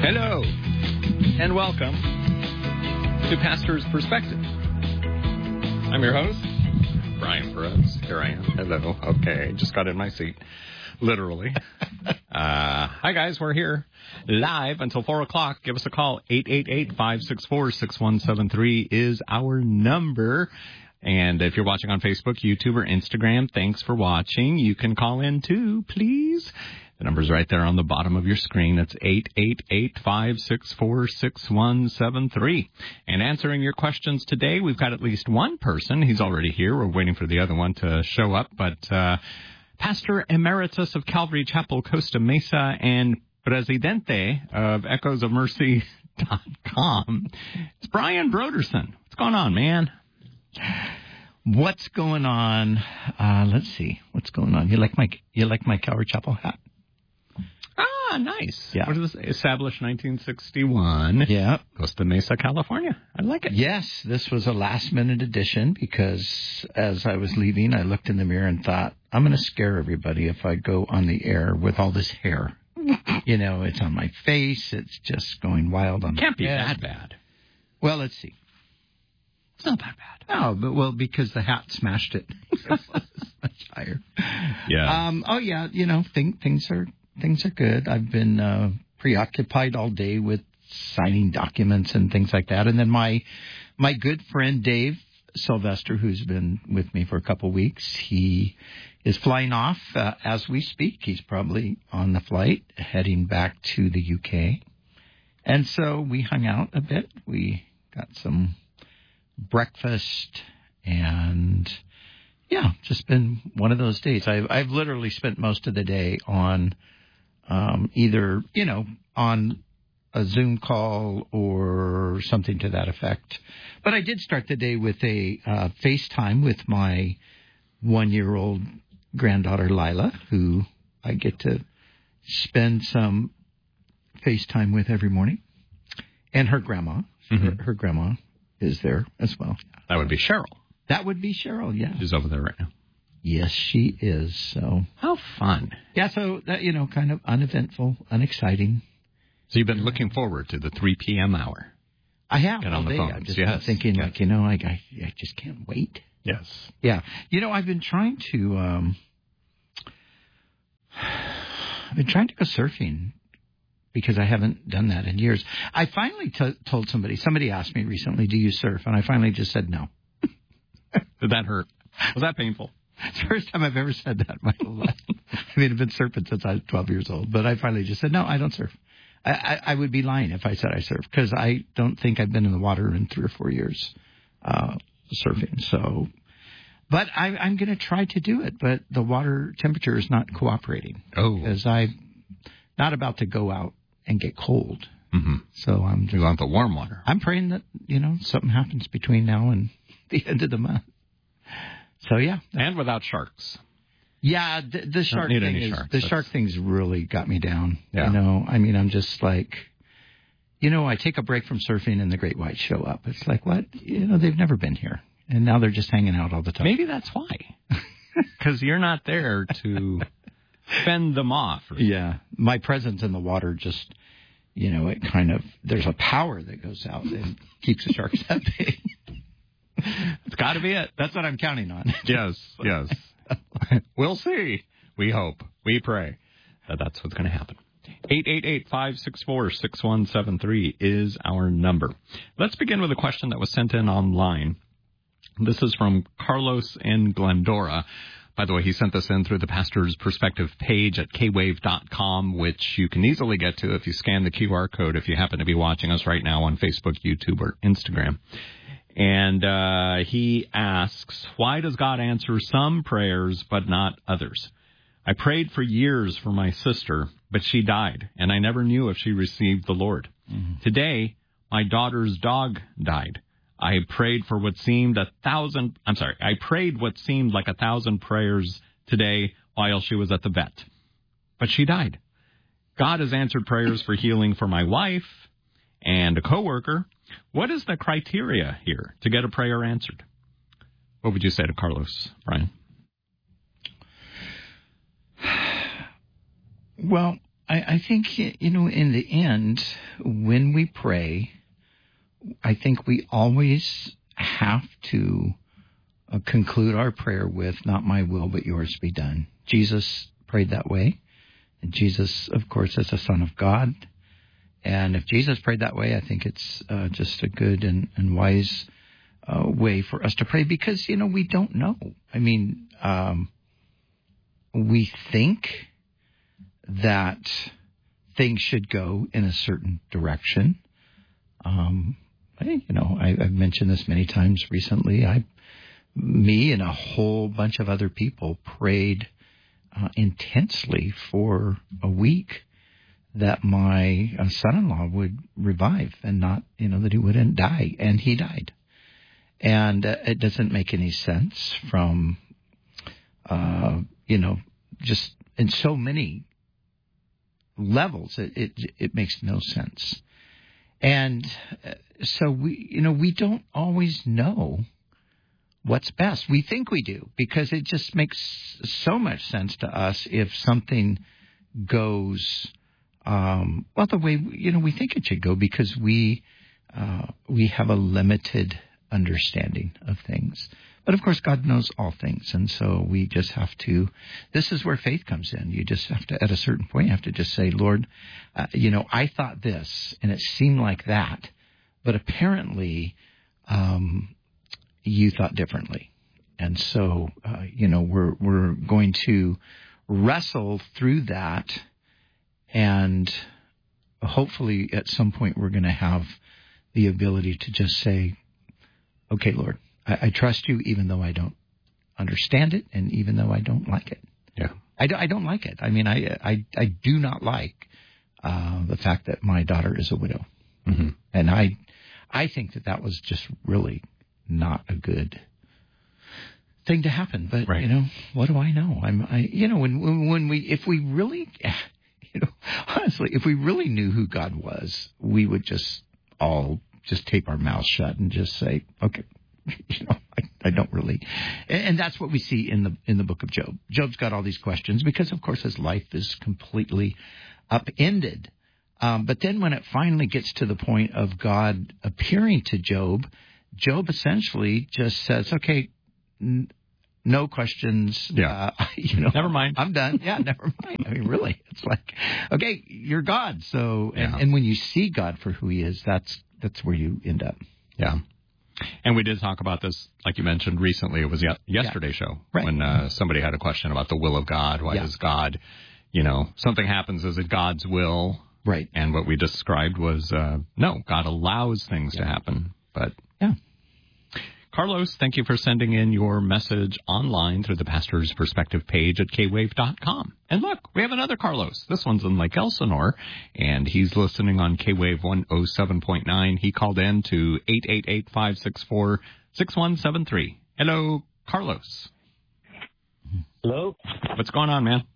Hello, and welcome to Pastor's Perspective. I'm your host, Brian Perez. Here I am. Hello. Okay, just got in my seat, literally. Hi, guys. We're here live until 4 o'clock. Give us a call. 888-564-6173 is our number. And if you're watching on Facebook, YouTube, or Instagram, thanks for watching. You can call in, too, please. The number's right there on the bottom of your screen. It's 888-564-6173. And answering your questions today, we've got at least one person. He's already here. We're waiting for the other one to show up. But Pastor Emeritus of Calvary Chapel, Costa Mesa, and Presidente of EchoesofMercy.com. It's Brian Broderson. What's going on, man? What's going on? Let's see. What's going on? You like my Calvary Chapel hat? Ah, nice. Yeah. What is this? Established 1961. Yeah. Costa Mesa, California. I like it. Yes, this was a last-minute addition because as I was leaving, I looked in the mirror and thought, I'm going to scare everybody if I go on the air with all this hair. You know, it's on my face. It's just going wild on Can't be head. that bad. Well, let's see. It's not that bad. No, but because the hat smashed it. It's much higher. Yeah. Oh, yeah, you know, things are good. I've been preoccupied all day with signing documents and things like that. And then my good friend Dave Sylvester, who's been with me for a couple weeks, he is flying off as we speak. He's probably on the flight heading back to the UK. And so we hung out a bit. We got some breakfast and... yeah, just been one of those days. I've literally spent most of the day on either, you know, on a Zoom call or something to that effect. But I did start the day with a FaceTime with my 1-year-old granddaughter, Lila, who I get to spend some FaceTime with every morning. And her grandma. Mm-hmm. Her grandma is there as well. That would be Cheryl. That would be Cheryl, yeah. She's over there right now. Yes, she is. So How fun. yeah, so that, you know, kind of uneventful, unexciting. So you've been looking forward to the 3 p.m. hour. I have Get all on the day. phones. I've just Yes. been thinking, Yes. like, you know, I just can't wait. Yes. Yeah, you know, I've been trying to go surfing because I haven't done that in years. I finally told somebody asked me recently, "Do you surf?" And I finally just said no. Did that hurt? Was that painful? It's the first time I've ever said that in my whole life. I mean, I've been surfing since I was 12 years old, but I finally just said, no, I don't surf. I would be lying if I said I surf, because I don't think I've been in the water in 3 or 4 years surfing. So, but I'm going to try to do it, but the water temperature is not cooperating. Oh. Because I'm not about to go out and get cold. Mm-hmm. So You want the warm water. I'm praying that, you know, something happens between now and the end of the month. So, yeah. And without sharks. Yeah, the shark need thing any is, sharks. the shark thing's really got me down. Yeah. You know, I mean, I'm just like, you know, I take a break from surfing and the great whites show up. It's like, what? You know, they've never been here. And now they're just hanging out all the time. Maybe that's why. Because you're not there to fend them off. Yeah. My presence in the water just, you know, it kind of, there's a power that goes out and keeps the sharks at bay. It's got to be it. That's what I'm counting on. Yes, yes. We'll see. We hope. We pray that that's what's going to happen. 888-564-6173 is our number. Let's begin with a question that was sent in online. This is from Carlos in Glendora. By the way, he sent this in through the Pastor's Perspective page at kwave.com, which you can easily get to if you scan the QR code if you happen to be watching us right now on Facebook, YouTube, or Instagram. And he asks, why does God answer some prayers but not others? I prayed for years for my sister, but she died, and I never knew if she received the Lord. Mm-hmm. Today, my daughter's dog died. I prayed what seemed like 1,000 prayers today while she was at the vet. But she died. God has answered prayers for healing for my wife and a coworker. What is the criteria here to get a prayer answered? What would you say to Carlos, Brian? Well, I think, in the end, when we pray, I think we always have to conclude our prayer with, not my will, but yours be done. Jesus prayed that way. And Jesus, of course, is the Son of God. And if Jesus prayed that way, I think it's just a good and wise way for us to pray because, we don't know. I mean, we think that things should go in a certain direction. I've mentioned this many times recently. Me and a whole bunch of other people prayed intensely for a week that my son-in-law would revive and not, that he wouldn't die. And he died. And it doesn't make any sense from, just in so many levels. It makes no sense. And so we don't always know what's best. We think we do because it just makes so much sense to us if something goes the way we think it should go because we have a limited understanding of things. But of course, God knows all things, and so we just have to. This is where faith comes in. You just have to, at a certain point, you have to just say, Lord, I thought this, and it seemed like that, but apparently, you thought differently, and so we're going to wrestle through that, and hopefully, at some point, we're going to have the ability to just say, okay, Lord, I trust you even though I don't understand it and even though I don't like it. Yeah. I don't like it. I mean, I do not like the fact that my daughter is a widow. Mm-hmm. And I think that was just really not a good thing to happen. But, right. What do I know? If we really, honestly, if we really knew who God was, we would just all just tape our mouths shut and just say, okay, I don't really. And that's what we see in the book of Job. Job's got all these questions because, of course, his life is completely upended. But then when it finally gets to the point of God appearing to Job, Job essentially just says, okay, no questions. Yeah. Never mind. I'm done. Yeah, never mind. I mean, really, it's like, okay, you're God. So, and when you see God for who he is, that's where you end up. Yeah. And we did talk about this, like you mentioned recently. It was yesterday's show right. when somebody had a question about the will of God. Why does God, something happens? Is it God's will? Right. And what we described was, no, God allows things to happen. But yeah. Carlos, thank you for sending in your message online through the Pastor's Perspective page at kwave.com. And look, we have another Carlos. This one's in Lake Elsinore, and he's listening on K-Wave 107.9. He called in to 888-564-6173. Hello, Carlos. Hello. What's going on, man?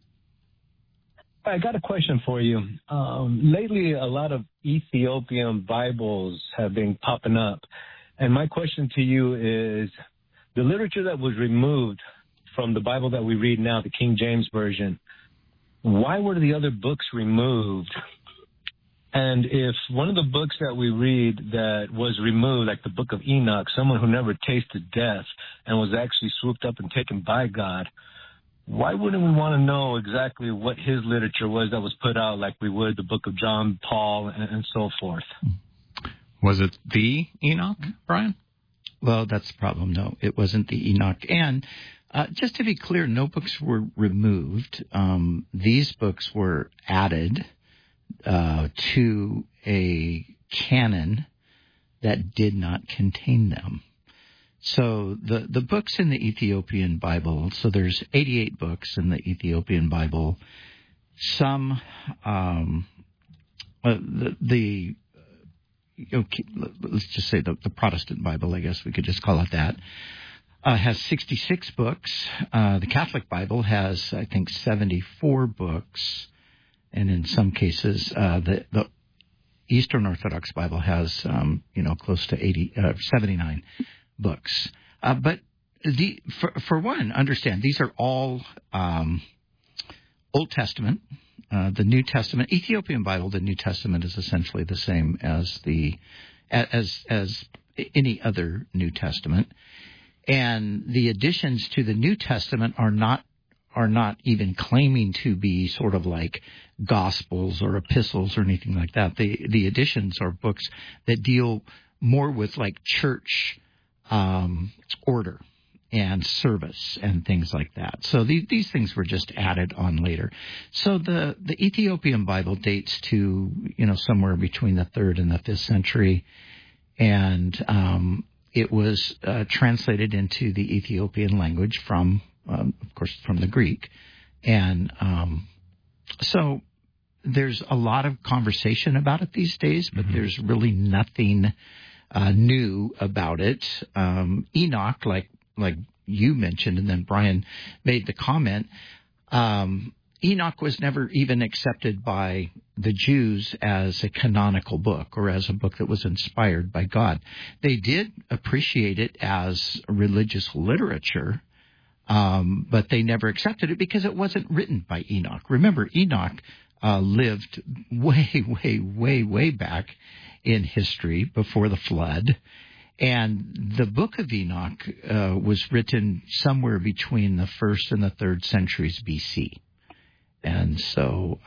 I got a question for you. Lately, a lot of Ethiopian Bibles have been popping up. And my question to you is, the literature that was removed from the Bible that we read now, the King James Version, why were the other books removed? And if one of the books that we read that was removed, like the Book of Enoch, someone who never tasted death and was actually swooped up and taken by God, why wouldn't we want to know exactly what his literature was that was put out like we would the Book of John, Paul, and so forth? Was it the Enoch, Brian? Well, that's the problem. No, it wasn't the Enoch. And just to be clear, no books were removed. These books were added to a canon that did not contain them. So the books in the Ethiopian Bible, so there's 88 books in the Ethiopian Bible. Some, let's just say the Protestant Bible, I guess we could just call it that, has 66 books. The Catholic Bible has, I think, 74 books. And in some cases, the Eastern Orthodox Bible has, close to 79 books. But for one, understand, these are all Old Testament. the New Testament, Ethiopian Bible, the New Testament is essentially the same as as any other New Testament, and the additions to the New Testament are not even claiming to be sort of like Gospels or epistles or anything like that. The additions are books that deal more with like church order and service and things like that. So these things were just added on later. So the Ethiopian Bible dates to, somewhere between the 3rd and the 5th century, and it was translated into the Ethiopian language from, of course, from the Greek. And so there's a lot of conversation about it these days, but there's really nothing new about it. Enoch, like you mentioned, and then Brian made the comment, Enoch was never even accepted by the Jews as a canonical book or as a book that was inspired by God. They did appreciate it as religious literature, but they never accepted it because it wasn't written by Enoch. Remember, Enoch lived way back in history before the flood. And the book of Enoch was written somewhere between the 1st and the 3rd centuries BC. And so,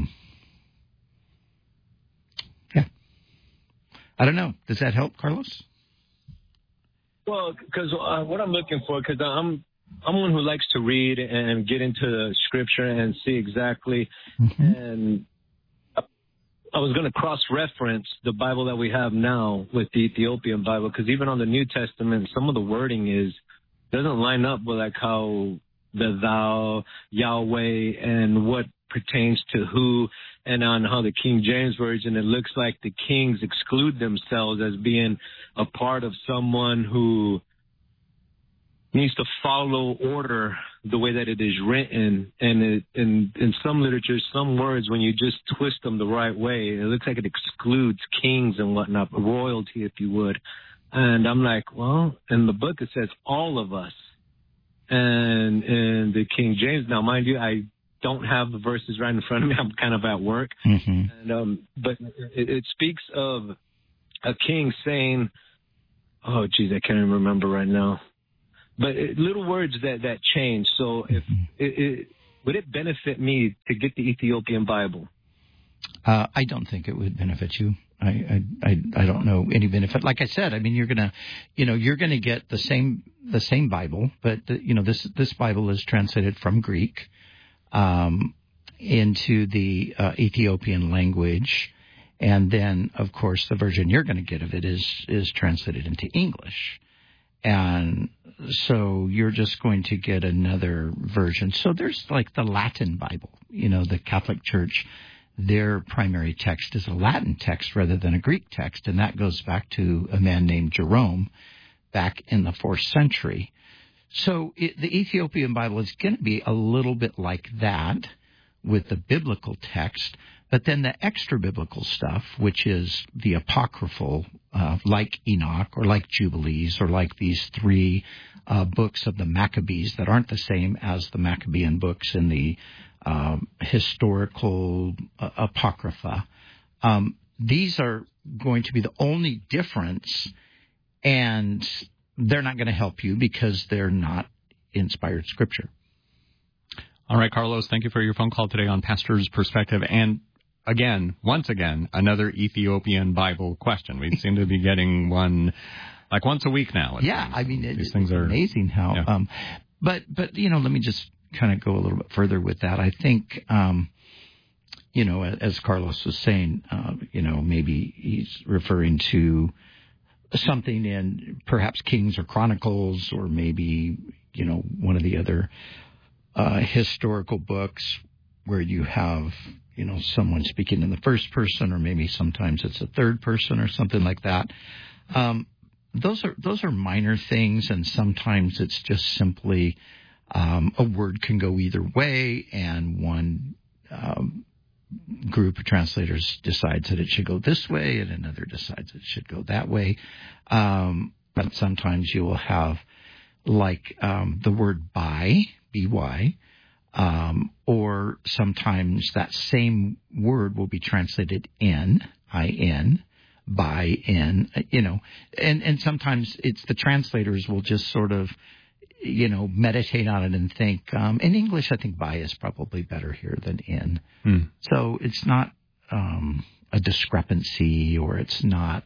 I don't know. Does that help, Carlos? Well, because what I'm looking for, because I'm one who likes to read and get into Scripture and see exactly. And I was going to cross-reference the Bible that we have now with the Ethiopian Bible, because even on the New Testament, some of the wording doesn't line up with like how the thou, Yahweh, and what pertains to who, and on how the King James Version, it looks like the kings exclude themselves as being a part of someone who needs to follow order the way that it is written. And in some literature, some words, when you just twist them the right way, it looks like it excludes kings and whatnot, royalty, if you would. And I'm like, well, in the book it says all of us. And in the King James, now mind you, I don't have the verses right in front of me. I'm kind of at work. And, but it speaks of a king saying, oh, geez, I can't even remember right now. But little words that change. So if would it benefit me to get the Ethiopian Bible? I don't think it would benefit you. I don't know any benefit. Like I said, I mean, you're gonna get the same Bible, but this Bible is translated from Greek into the Ethiopian language, and then of course the version you're going to get of it is translated into English. And so you're just going to get another version. So there's like the Latin Bible. The Catholic Church, their primary text is a Latin text rather than a Greek text, and that goes back to a man named Jerome back in the 4th century. So the Ethiopian Bible is going to be a little bit like that with the biblical text, but then the extra-biblical stuff, which is the apocryphal, like Enoch or like Jubilees or like these 3 books of the Maccabees that aren't the same as the Maccabean books in the historical apocrypha. These are going to be the only difference, and they're not going to help you because they're not inspired Scripture. All right, Carlos, thank you for your phone call today on Pastor's Perspective. And once again, another Ethiopian Bible question. We seem to be getting one like once a week now. Yeah, I mean, it's amazing how. Yeah. But let me just kind of go a little bit further with that. I think, as Carlos was saying, maybe he's referring to something in perhaps Kings or Chronicles, or maybe, one of the other historical books where you have, someone speaking in the first person, or maybe sometimes it's a third person or something like that. Those are minor things, and sometimes it's just simply a word can go either way, and one group of translators decides that it should go this way, and another decides it should go that way. But sometimes you will have, like the word by, B-Y, Or sometimes that same word will be translated in, I-N, by, in, and sometimes it's the translators will just sort of, meditate on it and think, in English, I think by is probably better here than in. So it's not a discrepancy, or it's not,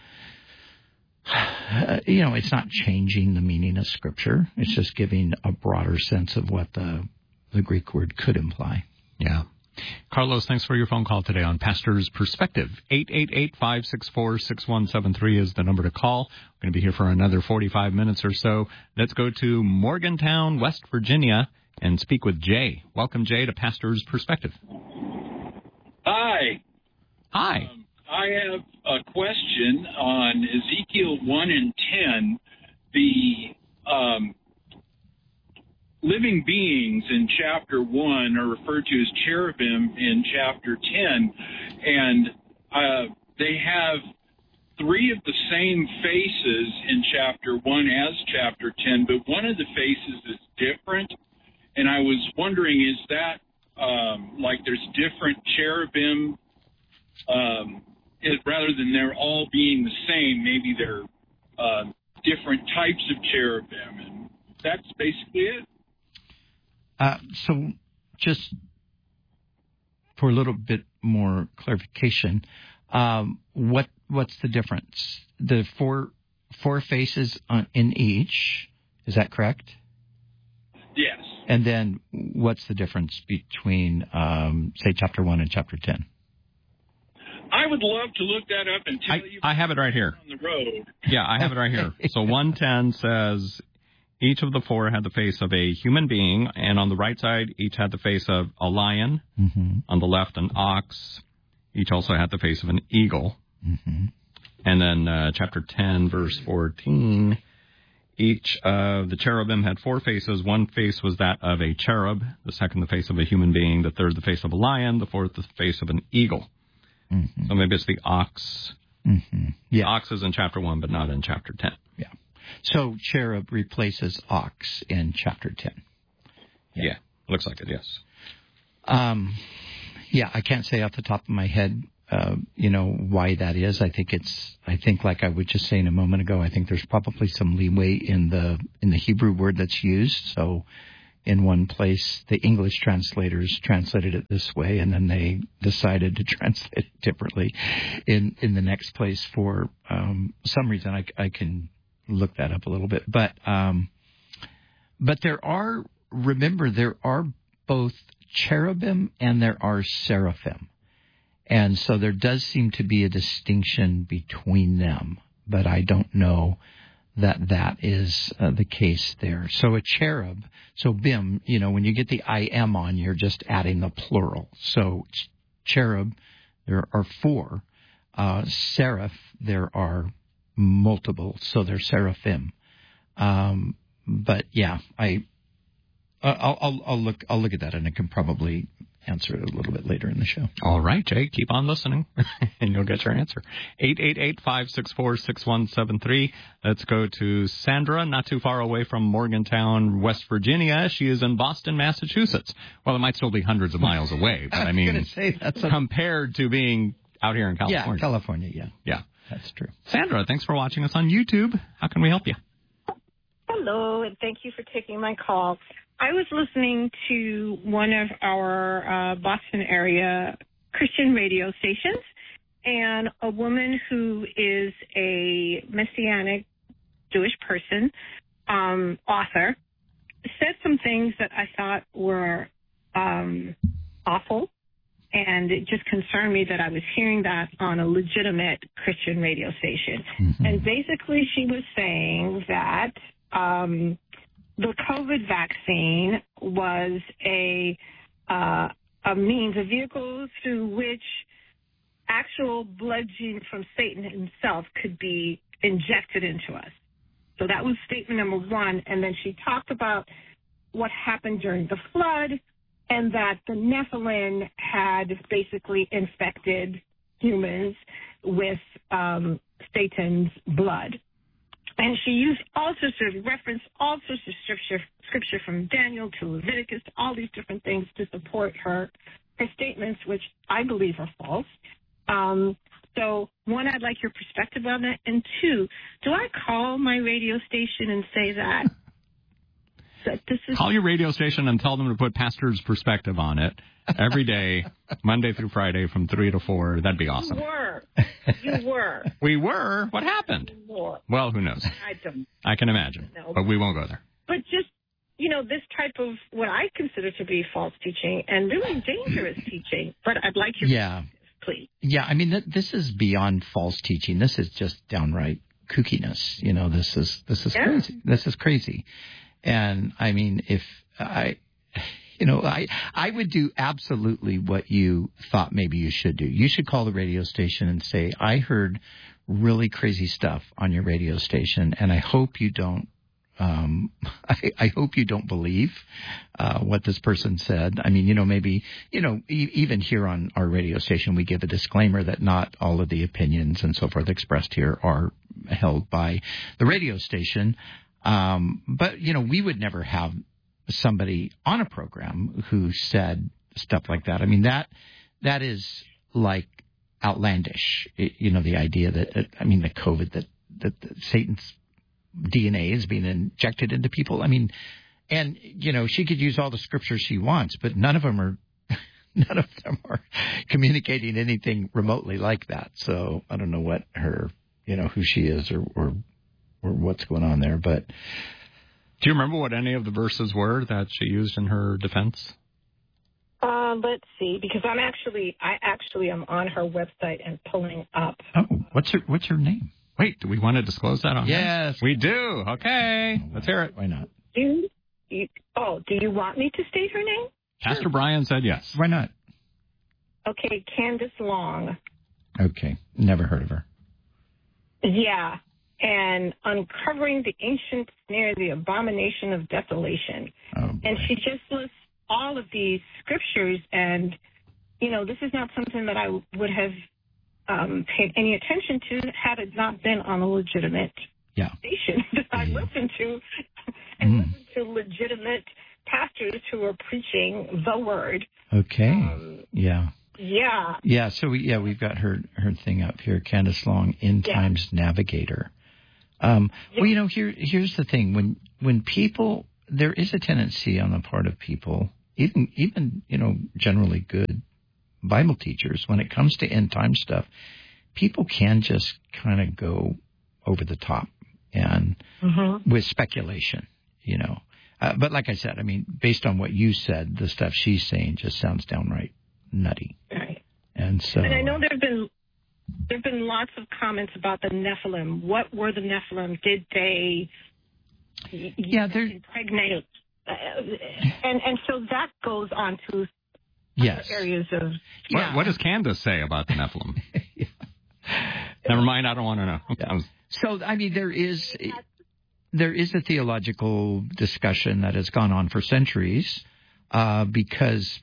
it's not changing the meaning of Scripture. It's just giving a broader sense of what the Greek word could imply. Yeah. Carlos, thanks for your phone call today on Pastor's Perspective. 888-564-6173 is the number to call. We're going to be here for another 45 minutes or so. Let's go to Morgantown, West Virginia, and speak with Jay. Welcome, Jay, to Pastor's Perspective. Hi. Hi. I have a question on Ezekiel 1 and 10. The living beings in chapter 1 are referred to as cherubim in chapter 10, and they have three of the same faces in chapter 1 as chapter 10, but one of the faces is different, and I was wondering, is that like there's different cherubim, rather than they're all being the same, maybe they're different types of cherubim, and that's basically it. So just for a little bit more clarification, what's the difference? The four faces in each, is that correct? Yes. And then what's the difference between, say, chapter 1 and chapter 10? I would love to look that up and tell you. I have it right here. On the road. Yeah, I have it right here. So 110 says, each of the four had the face of a human being, and on the right side, each had the face of a lion. Mm-hmm. On the left, an ox. Each also had the face of an eagle. Mm-hmm. And then chapter 10, verse 14, each of the cherubim had four faces. One face was that of a cherub, the second the face of a human being, the third the face of a lion, the fourth the face of an eagle. Mm-hmm. So maybe it's the ox. Mm-hmm. Yeah. The ox is in chapter 1, but not in chapter 10. Yeah. So cherub replaces ox in chapter 10. Yeah, looks like it, yes. Yeah, I can't say off the top of my head, why that is. I think like I was just saying a moment ago, I think there's probably some leeway in the Hebrew word that's used. So in one place, the English translators translated it this way, and then they decided to translate it differently in the next place for some reason. I can look that up a little bit, but there are both cherubim and there are seraphim, and so there does seem to be a distinction between them, but I don't know that is the case there. So a cherub, so bim, when you get the I-M on, you're just adding the plural. So cherub, there are four. Seraph, there are multiple, so they're seraphim. But yeah, I'll look at that, and I can probably answer it a little bit later in the show. All right, Jay, keep on listening, and you'll get your answer. 888-564-6173. Let's go to Sandra, not too far away from Morgantown, West Virginia. She is in Boston, Massachusetts. Well, it might still be hundreds of miles away, but I mean, compared to being out here in California. Yeah, California, yeah. Yeah. That's true. Sandra, thanks for watching us on YouTube. How can we help you? Hello, and thank you for taking my call. I was listening to one of our Boston area Christian radio stations, and a woman who is a Messianic Jewish person, author, said some things that I thought were awful. And it just concerned me that I was hearing that on a legitimate Christian radio station. Mm-hmm. And basically she was saying that the COVID vaccine was a means, a vehicle through which actual blood gene from Satan himself could be injected into us. So that was statement number one. And then she talked about what happened during the flood, and that the Nephilim had basically infected humans with Satan's blood. And she used all sorts of reference, all sorts of scripture from Daniel to Leviticus, to all these different things to support her statements, which I believe are false. So, one, I'd like your perspective on that. And two, do I call my radio station and say that this is... Call your radio station and tell them to put Pastor's Perspective on it every day, Monday through Friday from 3 to 4. That'd be awesome. You were. We were? What happened? You were. Well, who knows? I don't. I can imagine. No. But we won't go there. But just, this type of what I consider to be false teaching and really dangerous teaching. But I'd like your perspective, please. Yeah, I mean, this is beyond false teaching. This is just downright kookiness. This is crazy. This is crazy. And I mean, if I would do absolutely what you thought maybe you should do. You should call the radio station and say, I heard really crazy stuff on your radio station, and I hope you don't. I hope you don't believe what this person said. I mean, maybe, even here on our radio station, we give a disclaimer that not all of the opinions and so forth expressed here are held by the radio station. But, we would never have somebody on a program who said stuff like that. I mean, that is like outlandish, the idea that the COVID, that Satan's DNA is being injected into people. I mean, and, she could use all the scriptures she wants, but none of them are communicating anything remotely like that. So I don't know what her, who she is or what's going on there. But do you remember what any of the verses were that she used in her defense? Let's see, because I actually am on her website and pulling up. Oh, what's her name? Wait, do we want to disclose that on Yes. We do. Okay. Let's hear it. Why not? Do you want me to state her name? Pastor Sure. Brian said yes. Why not? Okay, Candace Long. Okay. Never heard of her. Yeah. And uncovering the ancient snare, the abomination of desolation. Oh, boy. And she just lists all of these scriptures, and, this is not something that I would have paid any attention to had it not been on a legitimate station that I listened to, and listened to legitimate pastors who are preaching the word. Okay. Yeah. Yeah. So we've got her thing up here, Candace Long, End Times Navigator. Well, here's the thing: when people, there is a tendency on the part of people, even generally good Bible teachers, when it comes to end time stuff, people can just kind of go over the top and with speculation, But like I said, I mean, based on what you said, the stuff she's saying just sounds downright nutty. Right. And so, and I know there've been lots of comments about the Nephilim. What were the Nephilim? Did they impregnate? And so that goes on to other areas of... What does Candace say about the Nephilim? Never mind, I don't want to know. Yeah. So, I mean, there is a theological discussion that has gone on for centuries because,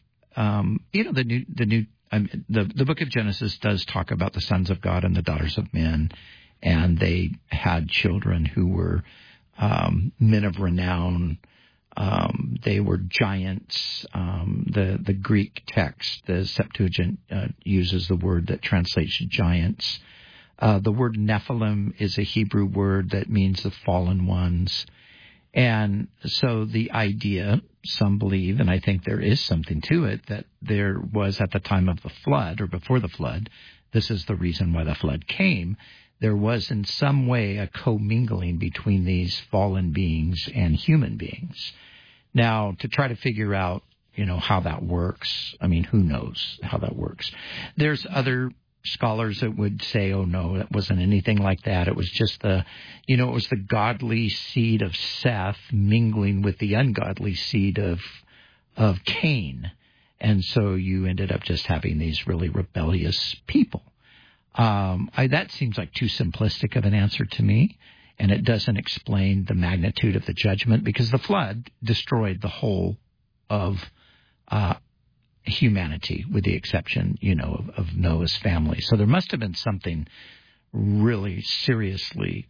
the book of Genesis does talk about the sons of God and the daughters of men, and they had children who were men of renown. They were giants. The Greek text, the Septuagint, uses the word that translates giants. The word Nephilim is a Hebrew word that means the fallen ones. And so the idea, some believe, and I think there is something to it, that there was at the time of the flood, or before the flood, this is the reason why the flood came, there was in some way a commingling between these fallen beings and human beings. Now, to try to figure out, how that works, I mean, who knows how that works? There's other scholars that would say, oh, no, that wasn't anything like that. It was just it was the godly seed of Seth mingling with the ungodly seed of Cain. And so you ended up just having these really rebellious people. That seems like too simplistic of an answer to me, and it doesn't explain the magnitude of the judgment, because the flood destroyed the whole of humanity, with the exception, of Noah's family. So there must have been something really seriously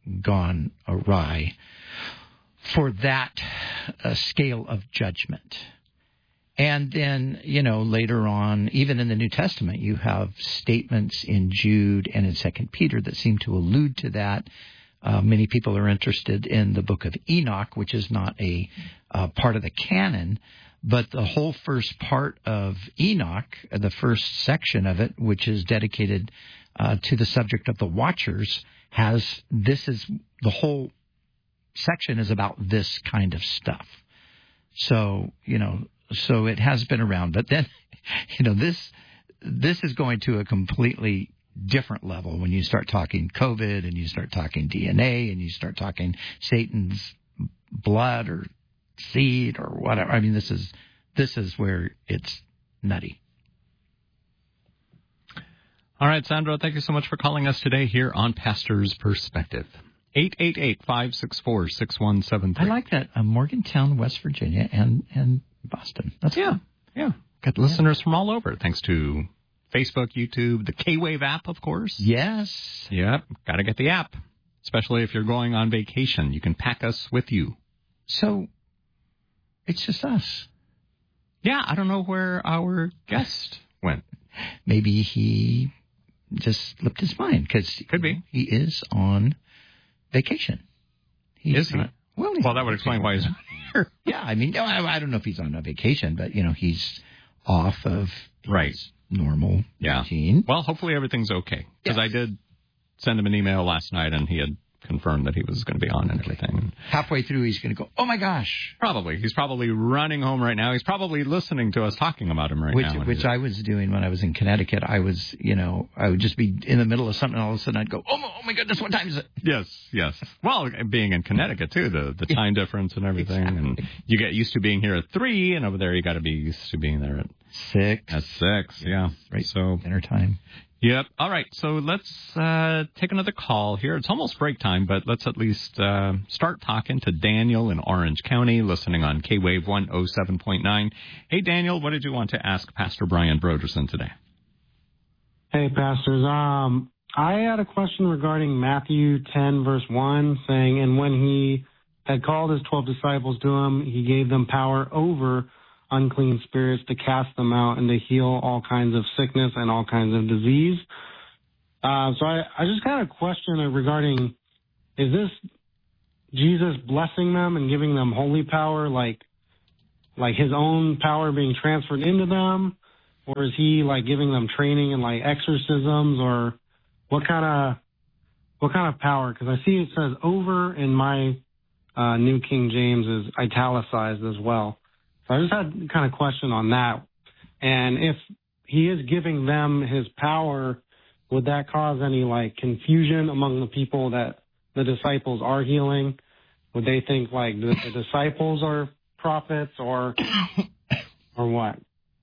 gone awry for that scale of judgment. And then, later on, even in the New Testament, you have statements in Jude and in 2 Peter that seem to allude to that. Many people are interested in the book of Enoch, which is not a part of the canon, but the whole first part of Enoch, the first section of it, which is dedicated to the subject of the Watchers, the whole section is about this kind of stuff. So, so it has been around. But then, this is going to a completely different level when you start talking COVID and you start talking DNA and you start talking Satan's blood or seed or whatever. I mean, this is where it's nutty. All right, Sandro, thank you so much for calling us today here on Pastor's Perspective. 888-564-6173. I like that. Morgantown, West Virginia, and Boston. That's cool. Yeah. Got listeners from all over, thanks to Facebook, YouTube, the K-Wave app, of course. Yes. Yep. Got to get the app, especially if you're going on vacation. You can pack us with you. So it's just us. Yeah, I don't know where our guest went. Maybe he just slipped his mind because could be he is on vacation. Is he? Well, that would explain why he's here. Yeah, I mean, I don't know if he's on a vacation, but he's off of his normal routine. Well, hopefully everything's okay because I did send him an email last night and he had confirmed that he was going to be on and everything. Halfway through, he's going to go, oh, my gosh. Probably. He's probably running home right now. He's probably listening to us talking about him now. Which I was doing when I was in Connecticut. I was, I would just be in the middle of something and all of a sudden I'd go, oh, my goodness, what time is it? Yes. Well, being in Connecticut, too, the time difference and everything. Exactly. And you get used to being here at 3, and over there you got to be used to being there at 6. At 6, yeah. Right. So dinner time. Yep. All right. So let's take another call here. It's almost break time, but let's at least start talking to Daniel in Orange County, listening on K-Wave 107.9. Hey, Daniel, what did you want to ask Pastor Brian Brodersen today? Hey, pastors. I had a question regarding Matthew 10, verse 1, saying, and when he had called his 12 disciples to him, he gave them power over unclean spirits to cast them out and to heal all kinds of sickness and all kinds of disease. So I just got a question regarding, is this Jesus blessing them and giving them holy power, like his own power being transferred into them? Or is he giving them training and exorcisms, or what kind of power? Because I see it says over in my New King James is italicized as well. So I just had kind of question on that. And if he is giving them his power, would that cause any confusion among the people that the disciples are healing? Would they think the disciples are prophets or what?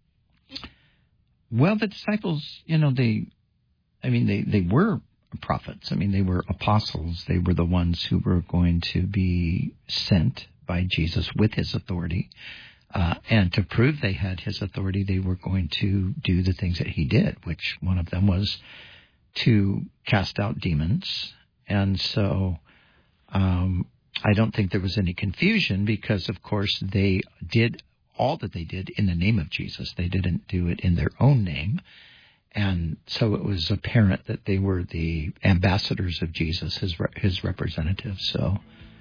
Well, the disciples, they were prophets. I mean, they were apostles. They were the ones who were going to be sent by Jesus with his authority. And to prove they had his authority, they were going to do the things that he did, which one of them was to cast out demons. And so I don't think there was any confusion because, of course, they did all that they did in the name of Jesus. They didn't do it in their own name. And so it was apparent that they were the ambassadors of Jesus, his representatives. So,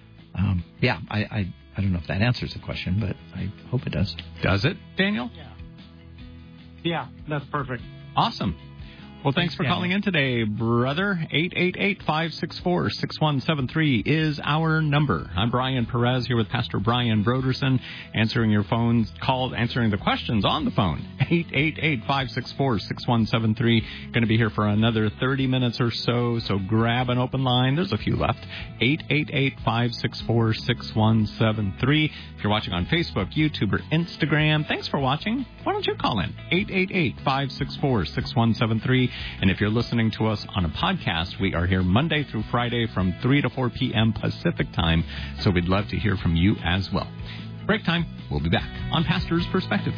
I don't know if that answers the question, but I hope it does. Does it, Daniel? Yeah, that's perfect. Awesome. Well, thanks for calling in today, brother. 888-564-6173 is our number. I'm Brian Perez here with Pastor Brian Brodersen, answering your phone calls, answering the questions on the phone. 888-564-6173. Going to be here for another 30 minutes or so, so grab an open line. There's a few left. 888-564-6173. If you're watching on Facebook, YouTube, or Instagram, thanks for watching. Why don't you call in? 888-564-6173. And if you're listening to us on a podcast, we are here Monday through Friday from 3 to 4 p.m. Pacific time. So we'd love to hear from you as well. Break time. We'll be back on Pastor's Perspective.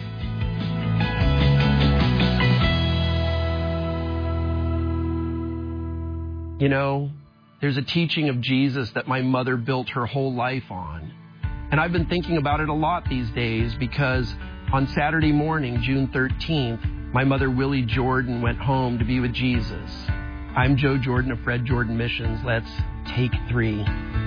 There's a teaching of Jesus that my mother built her whole life on. And I've been thinking about it a lot these days because on Saturday morning, June 13th, my mother, Willie Jordan, went home to be with Jesus. I'm Joe Jordan of Fred Jordan Missions. Let's take 3.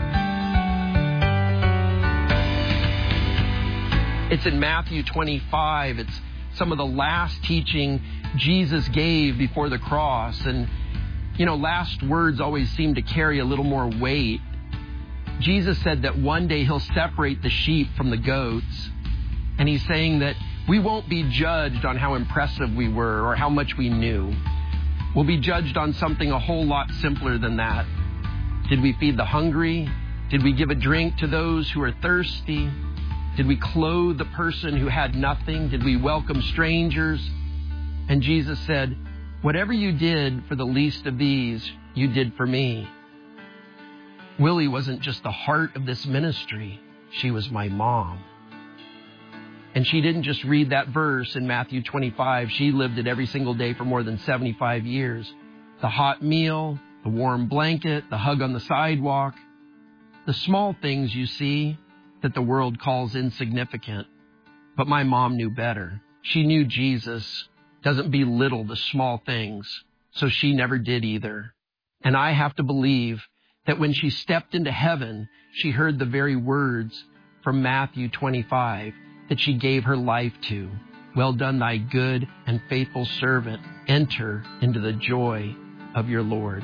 It's in Matthew 25. It's some of the last teaching Jesus gave before the cross. And, last words always seem to carry a little more weight. Jesus said that one day he'll separate the sheep from the goats. And he's saying that we won't be judged on how impressive we were or how much we knew. We'll be judged on something a whole lot simpler than that. Did we feed the hungry? Did we give a drink to those who are thirsty? Did we clothe the person who had nothing? Did we welcome strangers? And Jesus said, whatever you did for the least of these, you did for me. Willie wasn't just the heart of this ministry. She was my mom. And she didn't just read that verse in Matthew 25. She lived it every single day for more than 75 years. The hot meal, the warm blanket, the hug on the sidewalk, the small things you see that the world calls insignificant. But my mom knew better. She knew Jesus doesn't belittle the small things, so she never did either. And I have to believe that when she stepped into heaven, she heard the very words from Matthew 25 that she gave her life to. Well done, thy good and faithful servant. Enter into the joy of your Lord.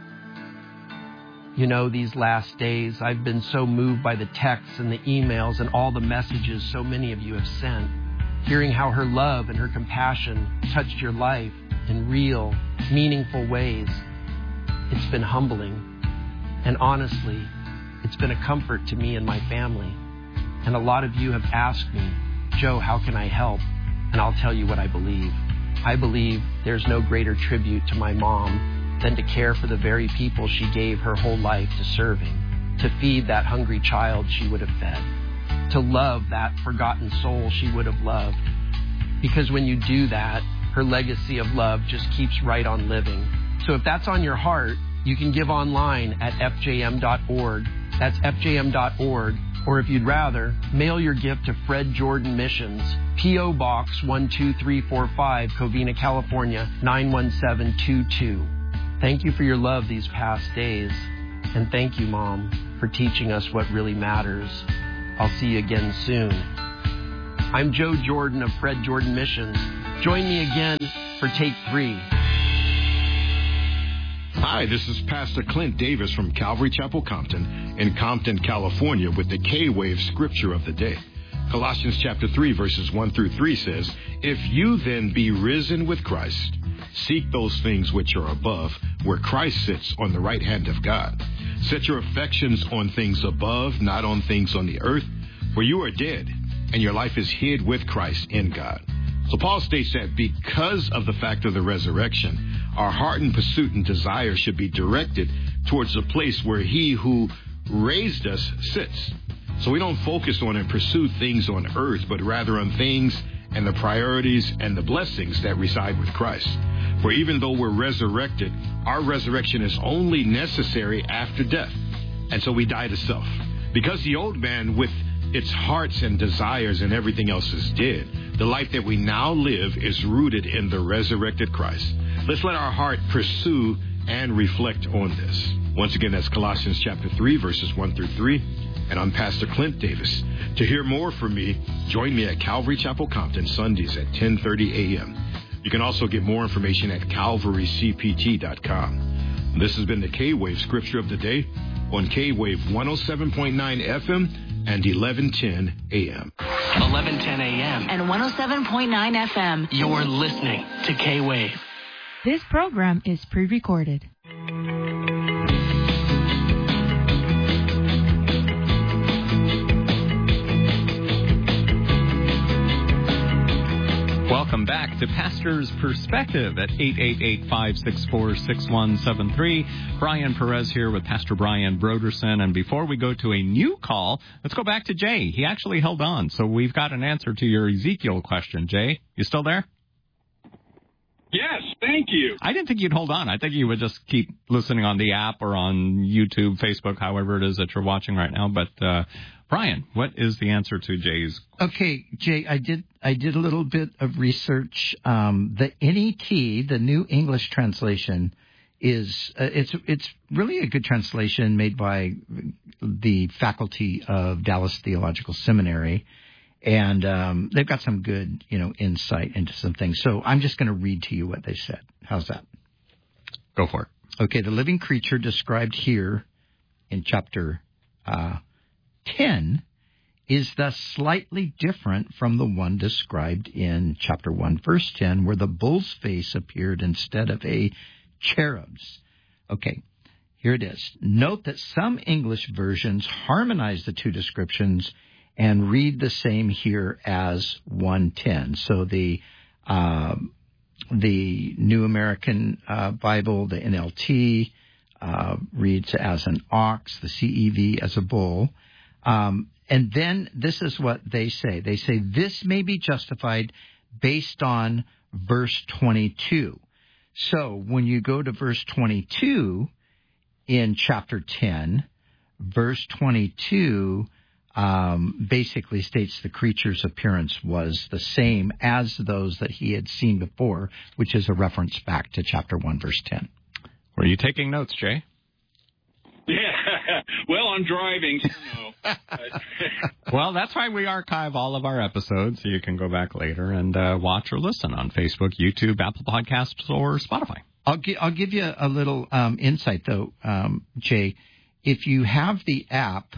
These last days, I've been so moved by the texts and the emails and all the messages so many of you have sent, hearing how her love and her compassion touched your life in real, meaningful ways. It's been humbling. And honestly, it's been a comfort to me and my family. And a lot of you have asked me, Joe, how can I help? And I'll tell you what I believe. I believe there's no greater tribute to my mom than to care for the very people she gave her whole life to serving, to feed that hungry child she would have fed, to love that forgotten soul she would have loved. Because when you do that, her legacy of love just keeps right on living. So if that's on your heart, you can give online at fjm.org. That's fjm.org. Or if you'd rather, mail your gift to Fred Jordan Missions, P.O. Box 12345, Covina, California, 91722. Thank you for your love these past days. And thank you, Mom, for teaching us what really matters. I'll see you again soon. I'm Joe Jordan of Fred Jordan Missions. Join me again for Take 3. Hi, this is Pastor Clint Davis from Calvary Chapel Compton in Compton, California with the K-Wave Scripture of the Day. Colossians chapter 3 verses 1 through 3 says, If you then be risen with Christ, seek those things which are above, where Christ sits on the right hand of God. Set your affections on things above, not on things on the earth, for you are dead, and your life is hid with Christ in God. So Paul states that because of the fact of the resurrection, our heart and pursuit and desire should be directed towards the place where he who raised us sits. So we don't focus on and pursue things on earth, but rather on things and the priorities and the blessings that reside with Christ. For even though we're resurrected, our resurrection is only necessary after death. And so we die to self. Because the old man with its hearts and desires and everything else is dead, the life that we now live is rooted in the resurrected Christ. Let's let our heart pursue and reflect on this. Once again, that's Colossians chapter 3, verses 1 through 3. And I'm Pastor Clint Davis. To hear more from me, join me at Calvary Chapel Compton Sundays at 10:30 a.m. You can also get more information at calvarycpt.com. This has been the K-Wave Scripture of the Day on K-Wave 107.9 FM and 1110 AM. 1110 AM and 107.9 FM. You're listening to K-Wave. This program is pre-recorded. Welcome back to Pastor's Perspective at 888-564-6173. Brian Perez here with Pastor Brian Broderson. And before we go to a new call, let's go back to Jay. He actually held on, so we've got an answer to your Ezekiel question. Jay, you still there? Yes, thank you. I didn't think you'd hold on. I think you would just keep listening on the app or on YouTube, Facebook, however it is that you're watching right now. But Brian, what is the answer to Jay's? Okay, Jay, I did a little bit of research. The NET, the New English Translation, is it's really a good translation made by the faculty of Dallas Theological Seminary. And they've got some good, insight into some things. So I'm just going to read to you what they said. How's that? Go for it. Okay, the living creature described here in chapter 10 is thus slightly different from the one described in chapter 1, verse 10, where the bull's face appeared instead of a cherub's. Okay, here it is. Note that some English versions harmonize the two descriptions and read the same here as 1:10. So the New American Bible, the NLT, reads as an ox, the CEV as a bull. And then this is what they say. They say this may be justified based on verse 22. So when you go to verse 22 in chapter 10, verse 22 basically states the creature's appearance was the same as those that he had seen before, which is a reference back to chapter 1, verse 10. Were you taking notes, Jay? Yeah. Well, I'm driving, so no. Well, that's why we archive all of our episodes, so you can go back later and watch or listen on Facebook, YouTube, Apple Podcasts, or Spotify. I'll give you a little insight, though, Jay. If you have the app,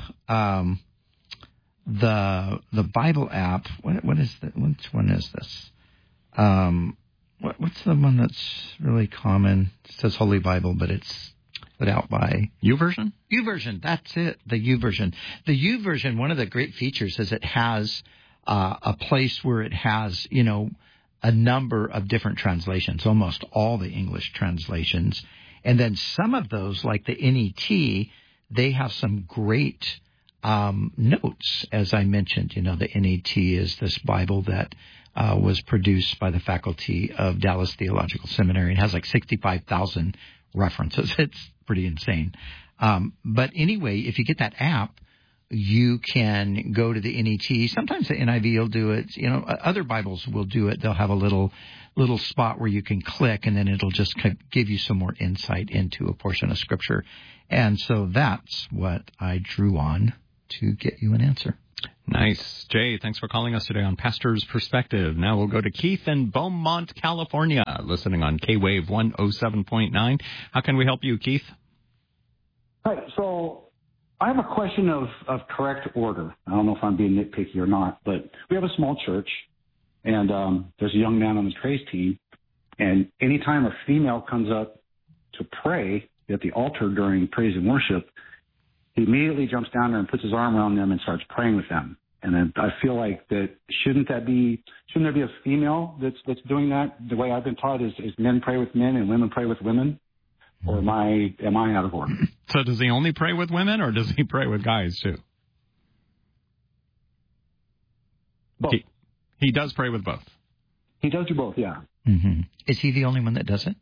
the Bible app, what is that? Which one is this? What's the one that's really common? It says Holy Bible, but it's put out by YouVersion? YouVersion, that's it, the YouVersion. The YouVersion, one of the great features is it has a place where it has, a number of different translations, almost all the English translations. And then some of those, like the NET, they have some great notes, as I mentioned. The NET is this Bible that was produced by the faculty of Dallas Theological Seminary. It has like 65,000 references. It's pretty insane. But anyway, if you get that app, you can go to the NET. Sometimes the NIV will do it. Other Bibles will do it. They'll have a little spot where you can click, and then it'll just give you some more insight into a portion of Scripture. And so that's what I drew on to get you an answer. Nice. Jay, thanks for calling us today on Pastor's Perspective. Now we'll go to Keith in Beaumont, California, listening on K-Wave 107.9. How can we help you, Keith? Hi. So I have a question of correct order. I don't know if I'm being nitpicky or not, but we have a small church, and there's a young man on the praise team, and anytime a female comes up to pray at the altar during praise and worship, he immediately jumps down there and puts his arm around them and starts praying with them. And then I feel like that shouldn't there be a female that's doing that? The way I've been taught is men pray with men and women pray with women. Or am I out of order? So does he only pray with women, or does he pray with guys too? Both. He does pray with both. He does do both, yeah. Mm-hmm. Is he the only one that does it?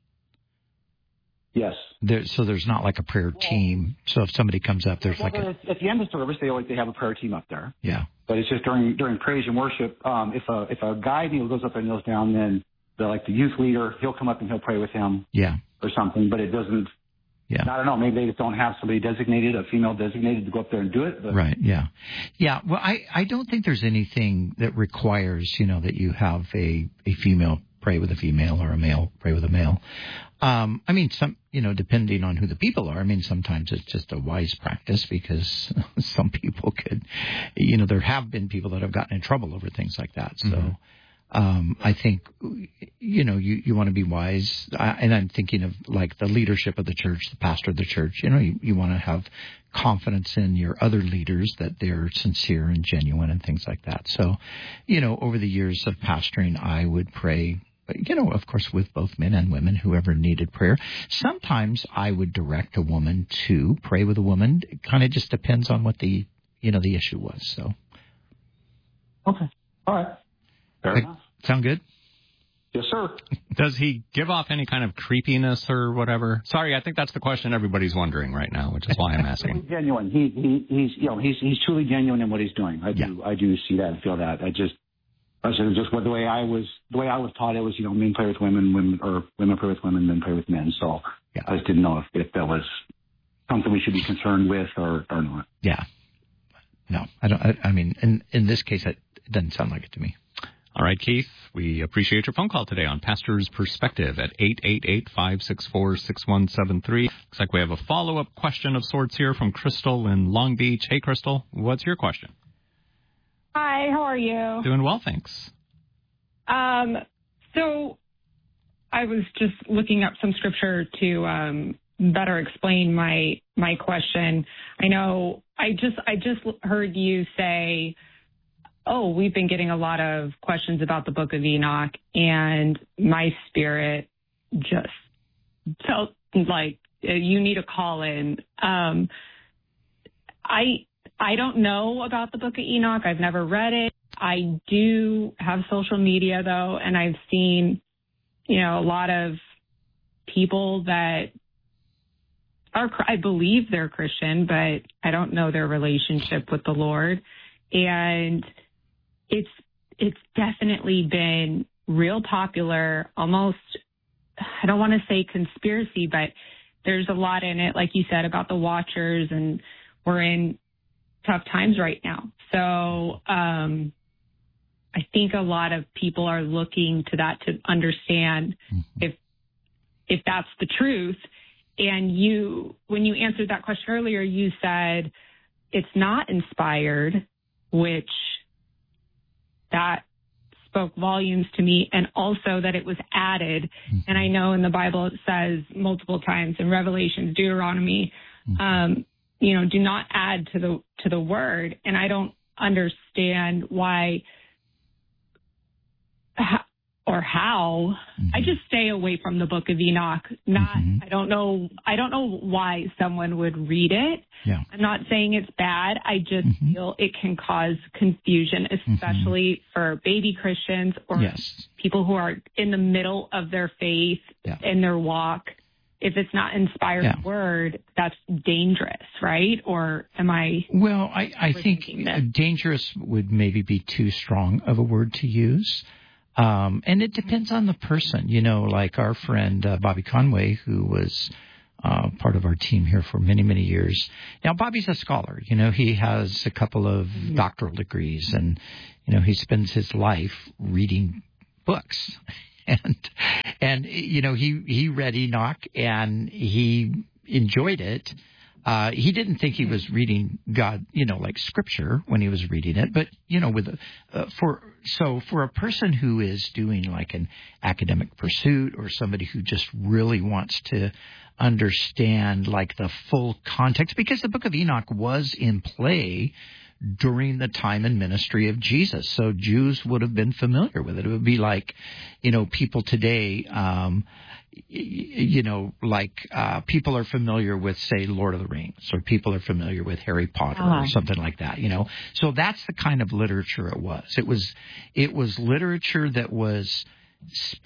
Yes. So there's not like a prayer team. So if somebody comes up, there's like at the end of the service, they have a prayer team up there. Yeah. But it's just during praise and worship. If a guy goes up and kneels down, then the youth leader, he'll come up and he'll pray with him. Yeah. Or something. But it doesn't. Yeah. I don't know. Maybe they just don't have somebody designated, a female designated, to go up there and do it. But. Right. Yeah. Yeah. Well, I don't think there's anything that requires that you have a female pray with a female or a male pray with a male. Some, depending on who the people are, sometimes it's just a wise practice because some people could, there have been people that have gotten in trouble over things like that. So, I think, you want to be wise. And I'm thinking of like the leadership of the church, the pastor of the church, you want to have confidence in your other leaders that they're sincere and genuine and things like that. So, over the years of pastoring, I would pray, of course, with both men and women, whoever needed prayer. Sometimes I would direct a woman to pray with a woman. It kind of just depends on what the issue was. So. Okay. All right. Fair enough. Sound good? Yes, sir. Does he give off any kind of creepiness or whatever? Sorry, I think that's the question everybody's wondering right now, which is why I'm asking. He's genuine. He's truly genuine in what he's doing. I do see that and feel that. Just the way I was taught it was, men play with women, women play with women, men play with men. So I just didn't know if that was something we should be concerned with or not. Yeah. No, I don't. I mean, in this case, it doesn't sound like it to me. All right, Keith, we appreciate your phone call today on Pastor's Perspective at 888-564-6173. Looks like we have a follow-up question of sorts here from Crystal in Long Beach. Hey, Crystal, what's your question? Hi, how are you? Doing well, thanks. So I was just looking up some scripture to better explain my question. I know I just heard you say, we've been getting a lot of questions about the Book of Enoch, and my spirit just felt like you need a call in. I don't know about the Book of Enoch. I've never read it. I do have social media, though, and I've seen, a lot of people that I believe they're Christian, but I don't know their relationship with the Lord. And it's definitely been real popular, almost, I don't want to say conspiracy, but there's a lot in it, like you said, about the Watchers, and we're in tough times right now. So I think a lot of people are looking to that to understand if that's the truth. And when you answered that question earlier, you said it's not inspired, which that spoke volumes to me, and also that it was added. And I know in the Bible it says multiple times in Revelation, Deuteronomy, do not add to the word. And I don't understand why or how. I just stay away from the Book of Enoch. I don't know why someone would read it. Yeah. I'm not saying it's bad. I just feel it can cause confusion, especially for baby Christians or people who are in the middle of their faith in their walk. If it's not inspired word, that's dangerous, right? Or am I? Well, I think dangerous would maybe be too strong of a word to use. And it depends on the person, like our friend Bobby Conway, who was part of our team here for many, many years. Now, Bobby's a scholar. He has a couple of doctoral degrees, and, he spends his life reading books. And he read Enoch, and he enjoyed it. He didn't think he was reading God, like Scripture when he was reading it. But for a person who is doing like an academic pursuit, or somebody who just really wants to understand like the full context, because the Book of Enoch was in play during the time and ministry of Jesus, so Jews would have been familiar with it. It would be like, people today. People are familiar with, say, Lord of the Rings, or people are familiar with Harry Potter or something like that, So that's the kind of literature it was. It was literature that was